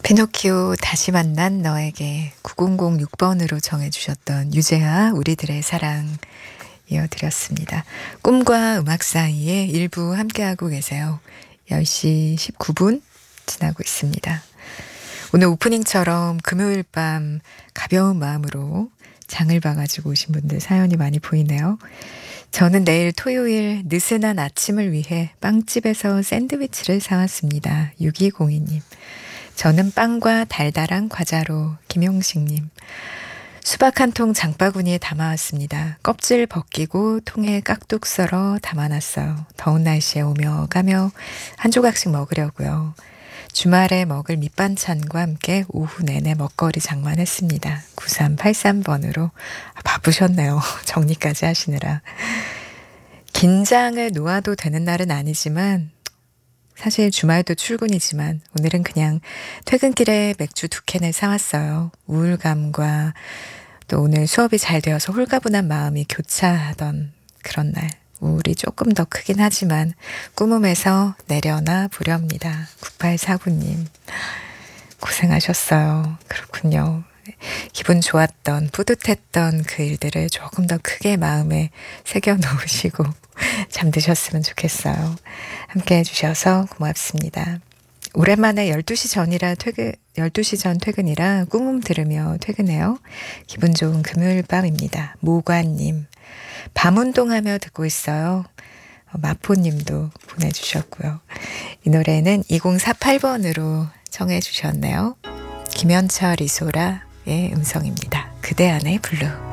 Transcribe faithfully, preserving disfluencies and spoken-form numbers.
피노키오 다시 만난 너에게 구공공육 번으로 정해주셨던 유재하 우리들의 사랑 이어드렸습니다. 꿈과 음악 사이에 일부 함께하고 계세요. 열 시 십구 분 지나고 있습니다. 오늘 오프닝처럼 금요일 밤 가벼운 마음으로 장을 봐가지고 오신 분들 사연이 많이 보이네요. 저는 내일 토요일 느슨한 아침을 위해 빵집에서 샌드위치를 사왔습니다. 육이공이 님. 저는 빵과 달달한 과자로 김용식님. 수박 한 통 장바구니에 담아왔습니다. 껍질 벗기고 통에 깍둑 썰어 담아놨어요. 더운 날씨에 오며 가며 한 조각씩 먹으려고요. 주말에 먹을 밑반찬과 함께 오후 내내 먹거리 장만했습니다. 구삼팔삼 번으로 아, 바쁘셨네요. 정리까지 하시느라. 긴장을 놓아도 되는 날은 아니지만 사실 주말도 출근이지만 오늘은 그냥 퇴근길에 맥주 두 캔을 사왔어요. 우울감과 또 오늘 수업이 잘 되어서 홀가분한 마음이 교차하던 그런 날. 우울이 조금 더 크긴 하지만 꾸밈에서 내려놔 보렵니다. 구팔사구 님. 고생하셨어요. 그렇군요. 기분 좋았던 뿌듯했던 그 일들을 조금 더 크게 마음에 새겨 놓으시고 잠드셨으면 좋겠어요. 함께 해주셔서 고맙습니다. 오랜만에 열두 시 전이라 퇴근, 열두 시 전 퇴근이라 꿈음 들으며 퇴근해요. 기분 좋은 금요일 밤입니다. 모관님. 밤운동하며 듣고 있어요. 마포님도 보내주셨고요. 이 노래는 이공사팔 번으로 청해 주셨네요. 김현철 이소라의 음성입니다. 그대 안의 블루.